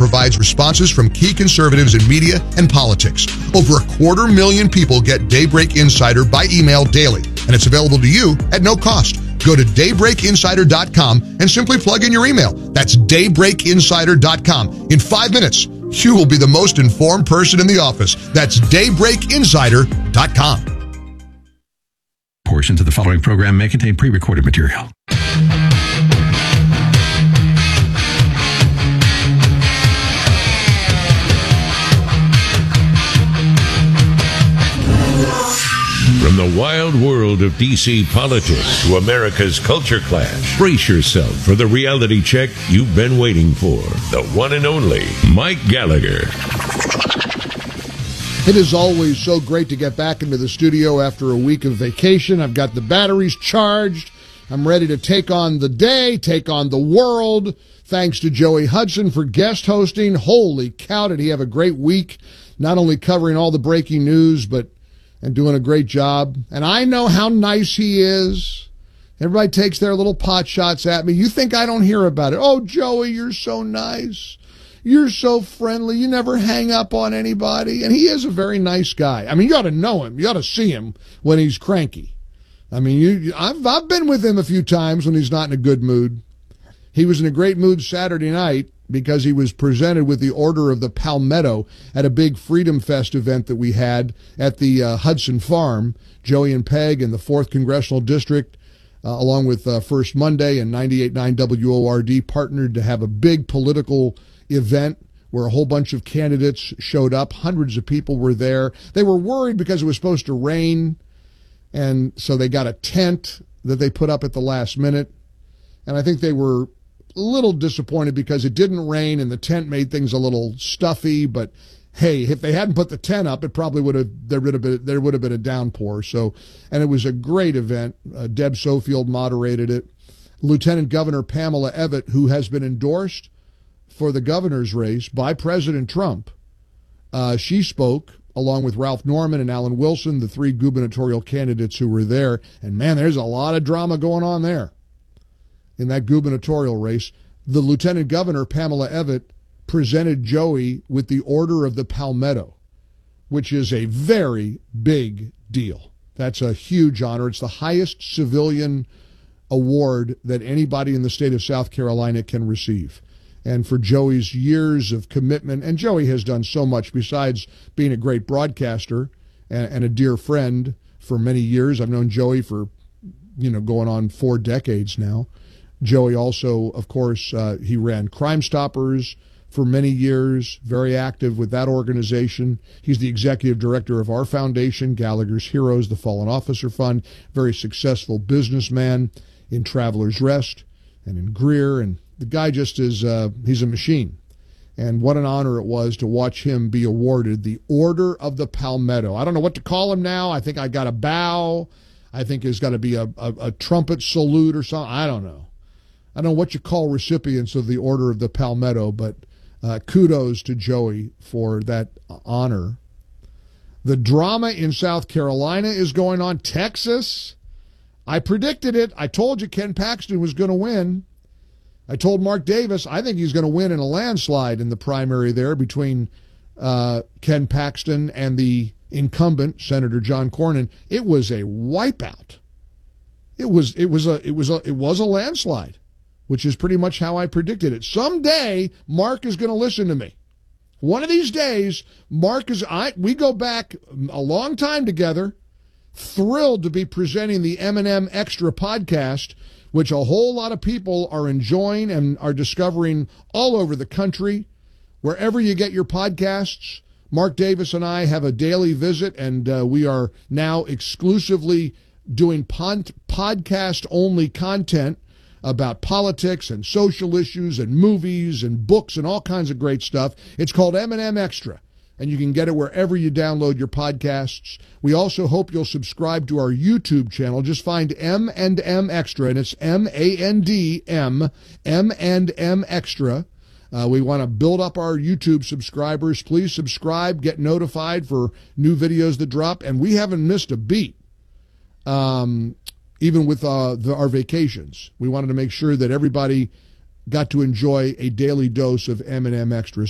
provides responses from key conservatives in media and politics. Over 250,000 people get Daybreak Insider by email daily, and it's available to you at no cost. Go to daybreakinsider.com and simply plug in your email. That's daybreakinsider.com. In 5 minutes, you will be the most informed person in the office. That's daybreakinsider.com. Portions of the following program may contain pre-recorded material. From the wild world of D.C. politics to America's culture clash, brace yourself for the reality check you've been waiting for. The one and only Mike Gallagher. It is always so great to get back into the studio after a week of vacation. I've got the batteries charged. I'm ready to take on the day, take on the world. Thanks to Joey Hudson for guest hosting. Holy cow, did he have a great week, not only covering all the breaking news, and doing a great job. And I know how nice he is. Everybody takes their little pot shots at me. You think I don't hear about it? Oh, Joey, you're so nice. You're so friendly. You never hang up on anybody. And he is a very nice guy. I mean, you ought to know him. You ought to see him when he's cranky. I mean, I've been with him a few times when he's not in a good mood. He was in a great mood Saturday night because he was presented with the Order of the Palmetto at a big Freedom Fest event that we had at the Hudson Farm. Joey and Peg in the 4th Congressional District, along with First Monday and 98.9 WORD, partnered to have a big political event where a whole bunch of candidates showed up. Hundreds of people were there. They were worried because it was supposed to rain, and so they got a tent that they put up at the last minute. And I think they were a little disappointed because it didn't rain and the tent made things a little stuffy. But hey, if they hadn't put the tent up, it probably there would have been a downpour. So, and it was a great event. Deb Sofield moderated it. Lieutenant Governor Pamela Evette, who has been endorsed for the governor's race by President Trump, she spoke along with Ralph Norman and Alan Wilson, the 3 gubernatorial candidates who were there. And man, there's a lot of drama going on there. In that gubernatorial race, the Lieutenant Governor, Pamela Evette, presented Joey with the Order of the Palmetto, which is a very big deal. That's a huge honor. It's the highest civilian award that anybody in the state of South Carolina can receive. And for Joey's years of commitment, and Joey has done so much besides being a great broadcaster and a dear friend for many years. I've known Joey for, going on 4 decades now. Joey also, of course, he ran Crime Stoppers for many years, very active with that organization. He's the executive director of our foundation, Gallagher's Heroes, the Fallen Officer Fund, very successful businessman in Travelers Rest and in Greer. And the guy just is, he's a machine. And what an honor it was to watch him be awarded the Order of the Palmetto. I don't know what to call him now. I think I got a bow. I think there's got to be a trumpet salute or something. I don't know. I don't know what you call recipients of the Order of the Palmetto, but kudos to Joey for that honor. The drama in South Carolina is going on. Texas, I predicted it. I told you Ken Paxton was going to win. I told Mark Davis I think he's going to win in a landslide in the primary there between Ken Paxton and the incumbent, Senator John Cornyn. It was a wipeout. It was a landslide, which is pretty much how I predicted it. Someday, Mark is going to listen to me. One of these days, we go back a long time together, thrilled to be presenting the M&M Extra podcast, which a whole lot of people are enjoying and are discovering all over the country. Wherever you get your podcasts, Mark Davis and I have a daily visit, and we are now exclusively doing podcast-only content about politics and social issues and movies and books and all kinds of great stuff. It's called M&M Extra, and you can get it wherever you download your podcasts. We also hope you'll subscribe to our YouTube channel. Just find M&M Extra, and it's M-A-N-D-M, M&M Extra. We want to build up our YouTube subscribers. Please subscribe, get notified for new videos that drop, and we haven't missed a beat. Even with our vacations. We wanted to make sure that everybody got to enjoy a daily dose of M&M Extra.